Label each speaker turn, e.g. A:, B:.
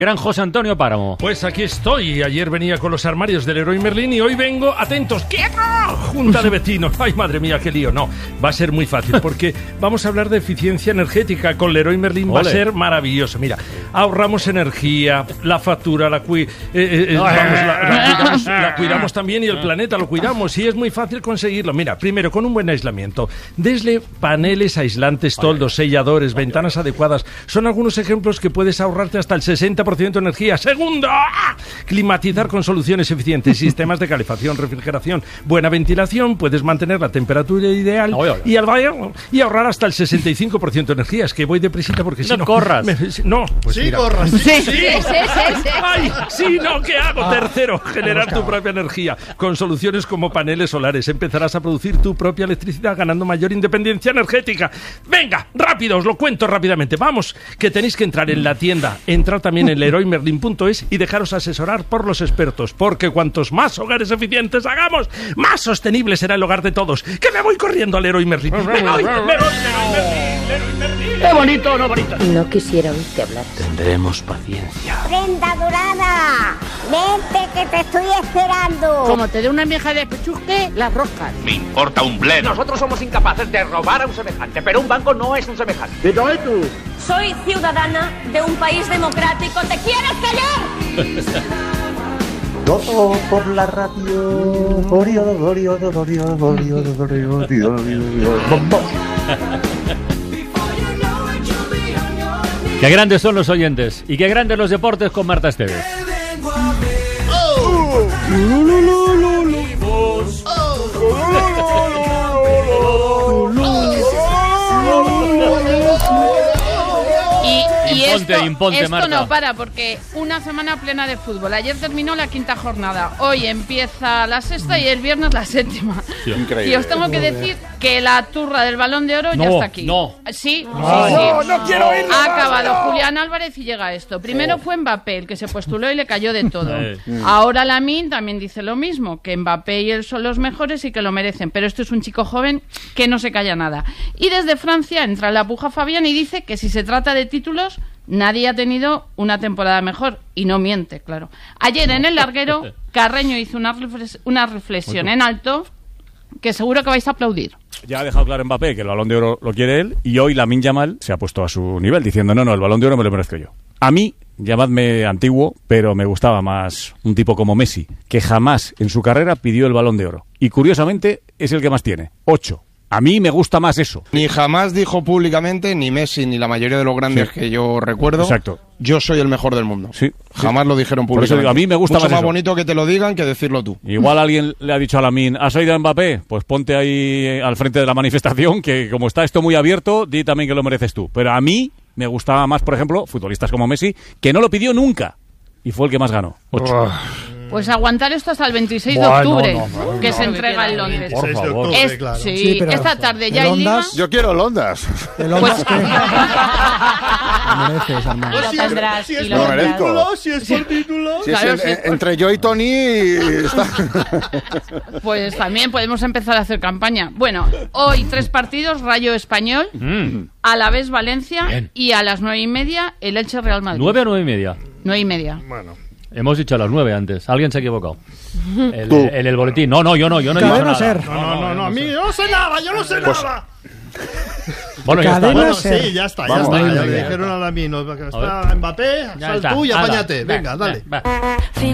A: Gran José Antonio Páramo.
B: Pues aquí estoy. Ayer venía con los armarios del Leroy Merlin y hoy vengo, atentos, ¡quieto! Junta de vecinos. Ay, madre mía, qué lío. No, va a ser muy fácil porque vamos a hablar de eficiencia energética. Con Leroy Merlin va a ser maravilloso. Mira, ahorramos energía, la factura, la cuidamos también y el planeta lo cuidamos y es muy fácil conseguirlo. Mira, primero, con un buen aislamiento. Desde paneles aislantes, toldos, selladores, ventanas adecuadas. Son algunos ejemplos que puedes ahorrarte hasta el 60% de energía. Segundo, climatizar con soluciones eficientes, sistemas de calefacción, refrigeración, buena ventilación, puedes mantener la temperatura ideal y ahorrar hasta el 65% de energía. Es que voy deprisita porque si no...
A: corras.
B: No, pues
C: sí,
B: mira.
C: corras.
B: Sí. Ay, sí, no, ¿qué hago? Tercero, generar tu propia energía. Con soluciones como paneles solares empezarás a producir tu propia electricidad ganando mayor independencia energética. Venga, rápido, os lo cuento rápidamente. Vamos, que tenéis que entrar en la tienda, entrar también en leroymerlin.es y dejaros asesorar por los expertos, porque cuantos más hogares eficientes hagamos, más sostenible será el hogar de todos. ¡Que me voy corriendo al Leroy Merlin! ¡Me voy!
A: ¡Qué bonito, no bonito!
D: No quisiera oírte hablar.
E: Tendremos paciencia.
F: ¡Prenda dorada! ¡Vente que te estoy esperando!
D: Como te dé una vieja de pechusque, las roscas.
E: Me importa un bledo.
G: Nosotros somos incapaces de robar a un semejante, pero un banco no es un semejante.
F: Soy ciudadana de un país democrático. ¿Te quieres callar?
H: Todo por la radio.
A: Qué grandes son los oyentes y qué grandes los deportes con Marta Esteves.
D: Y
A: Imponte,
D: esto
A: Marta.
D: no para, porque una semana plena de fútbol. Ayer terminó la quinta jornada, hoy empieza la sexta y el viernes la séptima.
H: Increíble.
D: Y os tengo que decir que la turra del Balón de Oro ya está aquí.
A: No
D: Sí.
B: No quiero oírlo.
D: Ha acabado Julián Álvarez y llega esto. Primero fue Mbappé, el que se postuló y le cayó de todo. Ahora Lamine también dice lo mismo, que Mbappé y él son los mejores y que lo merecen. Pero esto es un chico joven que no se calla nada. Y desde Francia entra en la puja Fabián y dice que si se trata de títulos, nadie ha tenido una temporada mejor. Y no miente, claro. Ayer en el larguero, Carreño hizo una reflexión en alto que seguro que vais a aplaudir.
I: Ya ha dejado claro Mbappé que el Balón de Oro lo quiere él y hoy Lamine Yamal se ha puesto a su nivel diciendo no, el Balón de Oro me lo merezco yo. A mí, llamadme antiguo, pero me gustaba más un tipo como Messi, que jamás en su carrera pidió el Balón de Oro. Y curiosamente es el que más tiene, 8. A mí me gusta más eso.
C: Ni jamás dijo públicamente, ni Messi, ni la mayoría de los grandes que yo recuerdo,
I: exacto,
C: yo soy el mejor del mundo.
I: Sí.
C: Jamás lo dijeron
I: Por eso
C: públicamente.
I: digo, a mí me gusta
C: mucho
I: más
C: más
I: eso.
C: bonito que te lo digan que decirlo tú.
I: Igual alguien le ha dicho a Lamine, ¿has oído a Mbappé? Pues ponte ahí al frente de la manifestación, que como está esto muy abierto, di también que lo mereces tú. Pero a mí me gustaba más, por ejemplo, futbolistas como Messi, que no lo pidió nunca y fue el que más ganó, 8.
D: Pues aguantar esto hasta el 26 de octubre, que se entrega en Londres.
I: Por favor.
D: Sí, pero esta tarde ya hay liga.
H: Yo quiero Londas.
J: ¿El Ondas qué? Lo mereces, Armando.
D: Y lo tendrás.
H: Si es por título,
C: si es por título.
D: Claro, sí.
H: Entre yo y Tony está...
D: Pues también podemos empezar a hacer campaña. Bueno, hoy 3 partidos, Rayo Español, Alavés Valencia y a las 9:30 el Elche Real Madrid.
A: 9 o 9:30.
D: 9:30.
C: Bueno.
A: Hemos dicho a las 9 antes. Alguien se ha equivocado. El boletín. No, yo no he dicho
J: Cadena
A: nada.
J: Ser.
C: No, a mí yo no sé nada, nada.
A: Bueno, ya está.
J: Cadena
A: Bueno,
J: Ser.
C: Sí, ya está.
J: Vamos,
C: Ya
J: venga.
C: le dijeron a la mí, está Mbappé,
A: ya
C: sal
A: está.
C: tú y
A: Hala.
C: apáñate. Venga, dale.
A: Va.